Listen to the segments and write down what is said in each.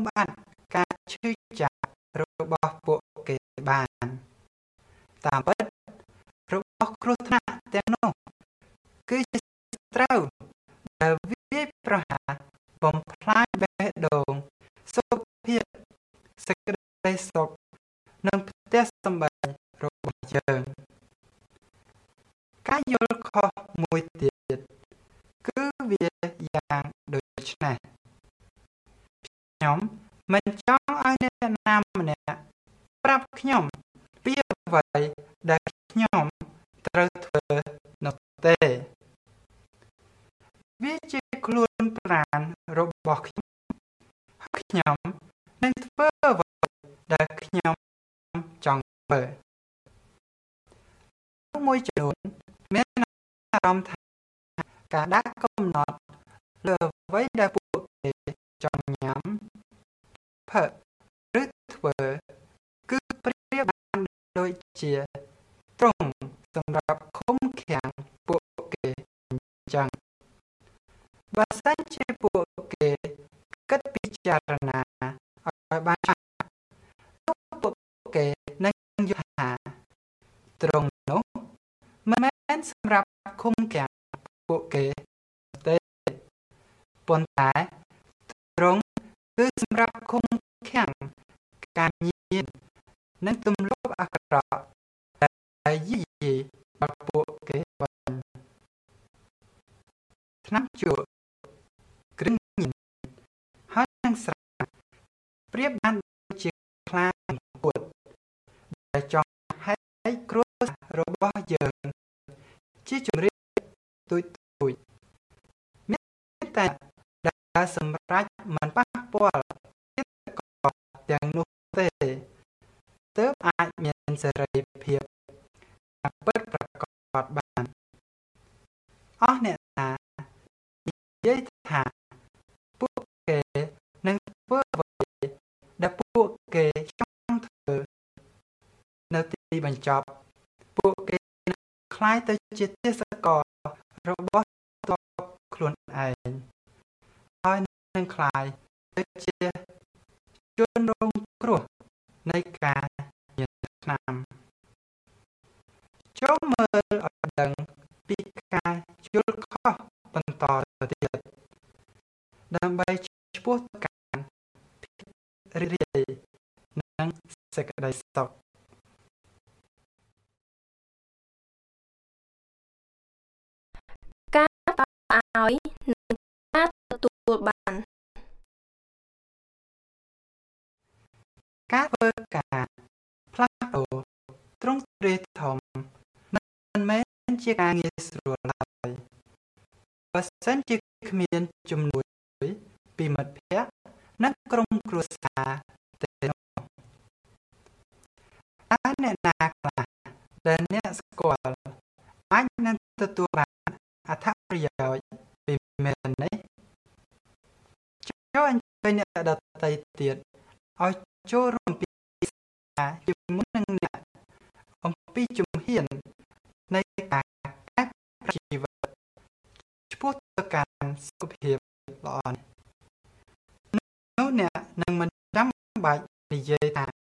បាត់ការឈឺចាប់របស់ពួកគេបានតាមពិតរបស់គ្រោះថ្នាក់ទាំងនោះគឺជាត្រូវដែលវាប្រហារបំផ្លាញបេះដូងសុខភាពសេចក្តីសុខនិងផ្ទះសម្បែងរបស់យើងការយល់ខុសមួយទៀតគឺវាយ៉ាងដូចនេះខ្ញុំមិនចង់ឲ្យអ្នកណាម្នាក់ប្រាប់ខ្ញុំពីអ្វីដែលខ្ញុំត្រូវធ្វើនោះទេវាជាខ្លួនប្រាណរបស់ខ្ញុំនឹងធ្វើអ្វីដែលខ្ញុំចង់ធ្វើមួយចំនួនមានអារម្មណ៍ថាការដាក់កំណត់លើអ្វីដែលពួកគេចង់ញ៉ាំផឹកឬធ្វើគឺប្រៀបបានដូចជាទ្រង់សម្រាប់ឃុំឃាំងពួកគេអញ្ចឹងបើសិនជាពួកគេគិតពិចារណាឲ្យបានពួកគេនឹងយល់ថាទ្រង់នោះមិនមែនសម្រាប់ឃុំឃាំងពួកគេទេប៉ុន្តែទ្រង់គឺសម្រាប់ឃុំឃាំងការញៀននិងទម្លាប់អាក្រក់ដែលយាយីដល់ពួកគេវិញថ្នាំជក់គ្រឿងញៀនហើយនឹងស្រាប្រៀបបានដូចជាខ្លាពួតដែលចង់ឲ្យគ្រោះរបស់យើងជាជំរាបទូចមានតែដែលសម្រាប់មិនប៉ះពាល់ចិត្តកទាំងនោះទេទើបអាចមានសេរីភាពពិតប្រាកដបានអស់អ្នកណានិយាយថាពួកគេនឹងធ្វើអ្វីដែលពួកគេចង់ធ្វើនៅទីបញ្ចប់ពួកគេនឹងក្លាយទៅជាទេសកររបស់តបខ្លួនឯងហើយនឹងក្លាយទៅជាជនរងគ្រោះនៃការញៀនថ្នាំចូលមើលឲ្យដឹងពីការយល់ខុសបន្តទៅទៀតដើម្បីឆ្ពោះទៅកាន់ភាពរីករាយនិងសេចក្តីសុខការតឲ្យនិងការទទួលបានការធ្វើការផ្លាស់ប្ដូរទ្រង់ទ្រាយធំមិនមែនជាការងាយស្រួលឡើយបើសិនជាគ្មានជំនួយពីមិត្តភ័ក្តិនិងក្រុមគ្រួសារទេនោះតើអ្នកណាខ្លះដែលអ្នកស្គាល់អាចនឹងទទួលបានអត្ថប្រយោជន៍ពីមេរៀននេះចូលអញ្ជើញអ្នកដទៃទៀតឲ្យចូលរួមពិភាក្សាជាមួយនឹងអ្នកអំពីជំហាននៃការកែប្រែជីវិតឆ្ពោះទៅកាន់សុខភាពល្អនោះអ្នកនឹងមិនចាំបាច់និយាយថា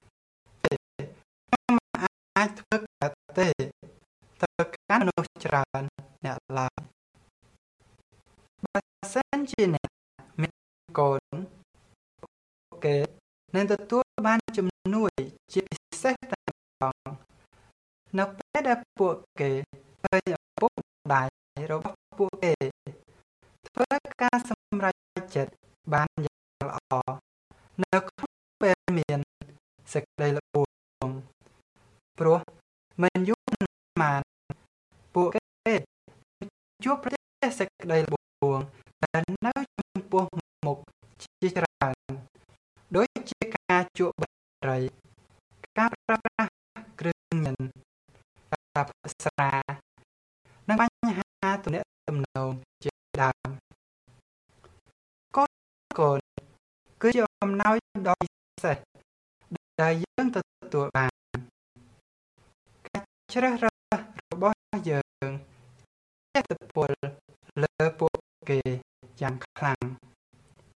ខ្ញុំអាចធ្វើកើតទេទៅកាន់មនុស្សច្រើនអ្នកឡើយបើសិនជាអ្នកមានកូនគេនឹងទទួលបានជំនួយជាពិសេសតែម្ដងនៅពេលដែលពួកគេឃើញឪពុកម្ដាយរបស់ពួកគេធ្វើការសម្រេចចិត្តបានយ៉ាងល្អនៅក្នុងពេលមានសេចក្តីល្បួងព្រោះមិនយូរប៉ុន្មានពួកគេជួបប្រទះសេចក្តីល្បួងដែលនៅចំពោះមុខជាច្រើនដូចជាការជក់បារីការប្រើប្រាស់គ្រឿងញៀនការផ្ទុះស្រានិងបញ្ហាទំនាក់ទំនងជាដើមកូនគឺជាអំណោយដ៏ពិសេសដែលយើងទទួលបានការជ្រើសរើសរបស់យើងជះឥទ្ធិពលលើពួកគេយ៉ាងខ្លាំង